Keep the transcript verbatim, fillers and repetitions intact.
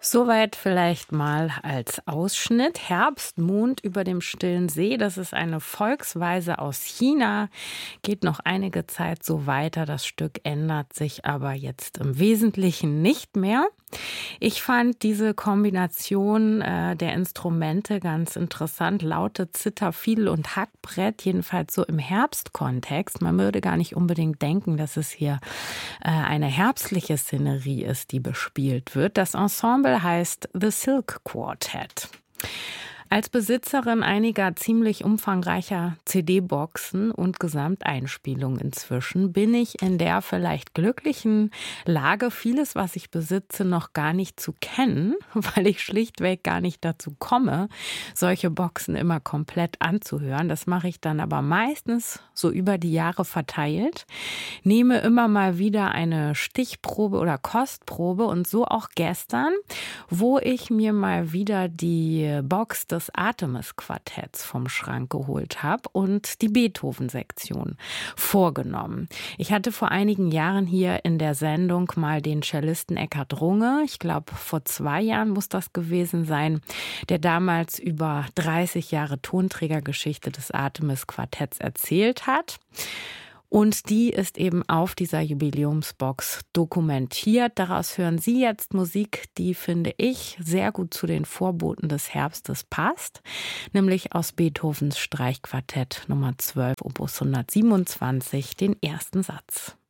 Soweit vielleicht mal als Ausschnitt. Herbstmond über dem stillen See, das ist eine Volksweise aus China, geht noch einige Zeit so weiter. Das Stück ändert sich aber jetzt im Wesentlichen nicht mehr. Ich fand diese Kombination äh, der Instrumente ganz interessant. Laute Zither, Fiedel und Hackbrett, jedenfalls so im Herbstkontext. Man würde gar nicht unbedingt denken, dass es hier äh, eine herbstliche Szenerie ist, die bespielt wird. Das Ensemble heißt The Silk Quartet. Als Besitzerin einiger ziemlich umfangreicher C D-Boxen und Gesamteinspielungen inzwischen bin ich in der vielleicht glücklichen Lage, vieles, was ich besitze, noch gar nicht zu kennen, weil ich schlichtweg gar nicht dazu komme, solche Boxen immer komplett anzuhören. Das mache ich dann aber meistens so über die Jahre verteilt, nehme immer mal wieder eine Stichprobe oder Kostprobe und so auch gestern, wo ich mir mal wieder die Box des Artemis-Quartetts vom Schrank geholt habe und die Beethoven-Sektion vorgenommen. Ich hatte vor einigen Jahren hier in der Sendung mal den Cellisten Eckhard Runge, ich glaube vor zwei Jahren muss das gewesen sein, der damals über dreißig Jahre Tonträgergeschichte des Artemis-Quartetts erzählt hat. Und die ist eben auf dieser Jubiläumsbox dokumentiert. Daraus hören Sie jetzt Musik, die, finde ich, sehr gut zu den Vorboten des Herbstes passt. Nämlich aus Beethovens Streichquartett Nummer zwölf, Opus hundertsiebenundzwanzig, den ersten Satz.